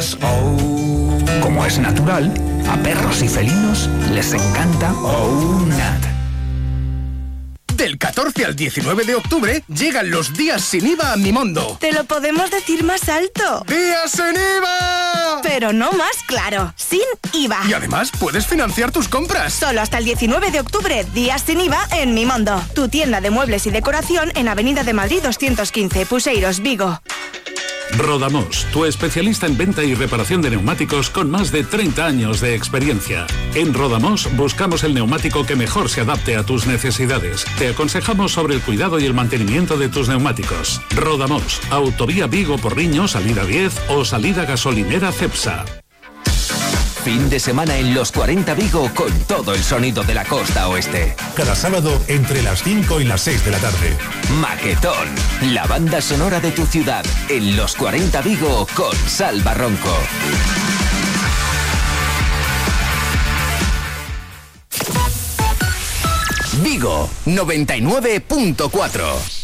Como es natural, a perros y felinos les encanta OUNAT. Del 14 al 19 de octubre llegan los días sin IVA a Mimondo. Te lo podemos decir más alto. ¡Días sin IVA! Pero no más claro, sin IVA. Y además puedes financiar tus compras. Solo hasta el 19 de octubre, días sin IVA en Mimondo. Tu tienda de muebles y decoración en Avenida de Madrid 215, Puseiros, Vigo. Rodamos, tu especialista en venta y reparación de neumáticos con más de 30 años de experiencia. En Rodamos buscamos el neumático que mejor se adapte a tus necesidades. Te aconsejamos sobre el cuidado y el mantenimiento de tus neumáticos. Rodamos, Autovía Vigo-Porriño, salida 10 o salida gasolinera Cepsa. Fin de semana en Los 40 Vigo con todo el sonido de la costa oeste. Cada sábado entre las 5 y las 6 de la tarde. Maquetón, la banda sonora de tu ciudad en Los 40 Vigo con Salva Ronco. Vigo 99.4.